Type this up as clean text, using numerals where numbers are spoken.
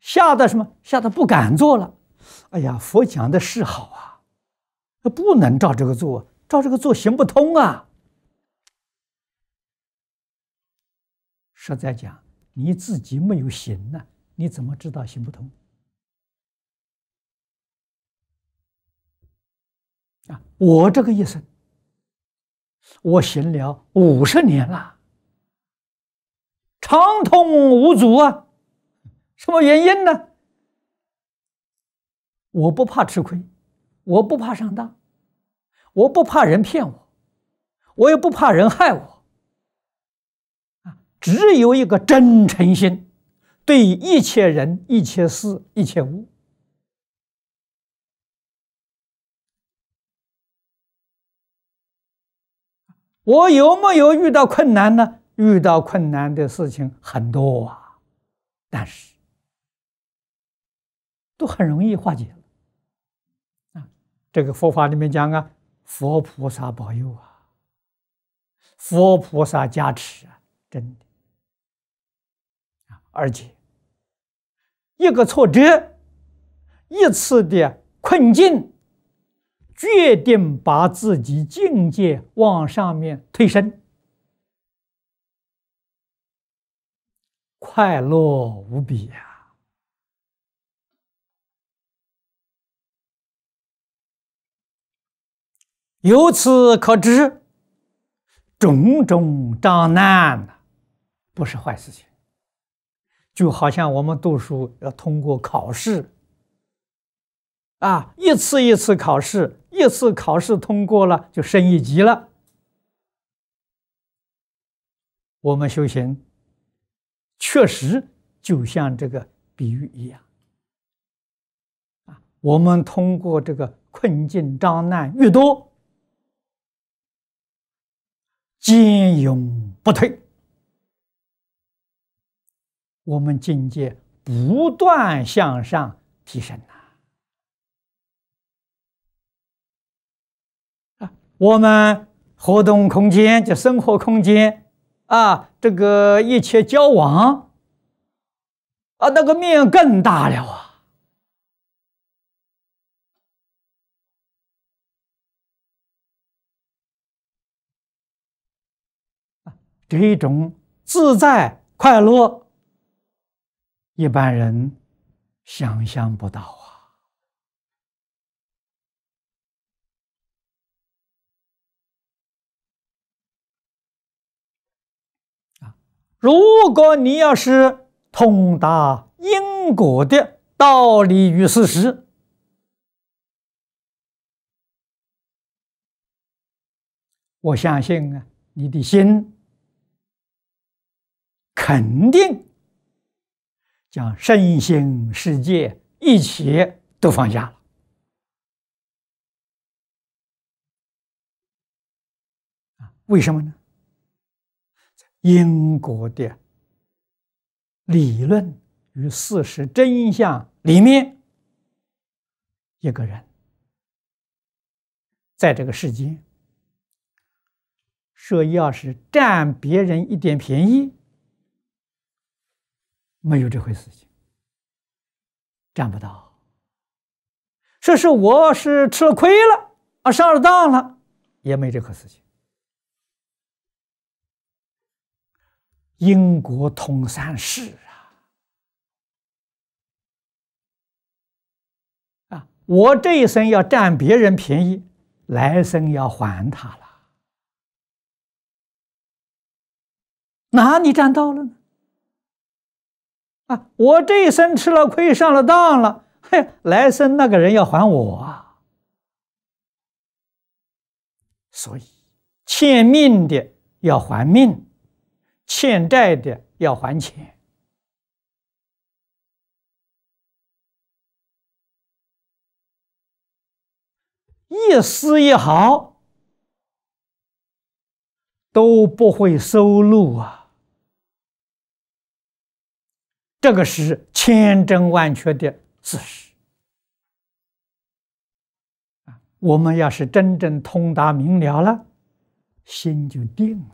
吓得什么？吓得不敢做了。哎呀，佛讲的是好啊，不能照这个做，照这个做行不通啊。实在讲，你自己没有行呢，你怎么知道行不通？啊，我这个一生，我行了50年了，畅通无阻啊。什么原因呢？我不怕吃亏，我不怕上当，我不怕人骗我，我也不怕人害我。只有一个真诚心，对一切人、一切事、一切物。我有没有遇到困难呢？遇到困难的事情很多啊，但是都很容易化解了啊。这个佛法里面讲啊，佛菩萨保佑啊，佛菩萨加持啊，真的啊。而且一个挫折，一次的困境，决定把自己境界往上面推升，快乐无比呀。由此可知，种种障难不是坏事情。就好像我们读书要通过考试啊，一次一次考试，一次考试通过了就升一级了。我们修行确实就像这个比喻一样啊，我们通过这个困境障难越多，坚勇不退，我们境界不断向上提升啊！我们活动空间就生活空间啊，这个一切交往啊，那个面更大了啊！这种自在快乐，一般人想象不到啊！如果你要是通达因果的道理与事实，我相信啊，你的心肯定将身心世界一切都放下了啊！为什么呢？因果的理论与事实真相里面，一个人在这个世间，说要是占别人一点便宜，没有这回事情，占不到。说是我是吃了亏了啊，上了当了，也没这回事情。因果通三世啊！我这一生要占别人便宜，来生要还他了。哪里占到了呢？啊！我这一生吃了亏，上了当了，嘿，来生那个人要还我啊！所以，欠命的要还命，欠债的要还钱。一丝一毫都不会收录啊！这个是千真万确的事实啊！我们要是真正通达明了了，心就定了。